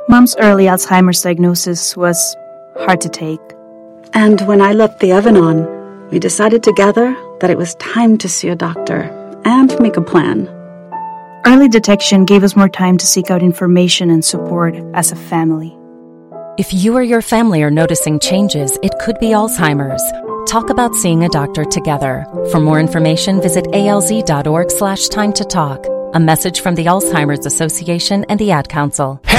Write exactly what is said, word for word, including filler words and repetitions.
Mom's early Alzheimer's diagnosis was hard to take. And when I left the oven on, we decided together that it was time to see a doctor and make a plan. Early detection gave us more time to seek out information and support as a family. If you or your family are noticing changes, it could be Alzheimer's. Talk about seeing a doctor together. For more information, visit alz.org slash time to talk. A message from the Alzheimer's Association and the Ad Council. Hey!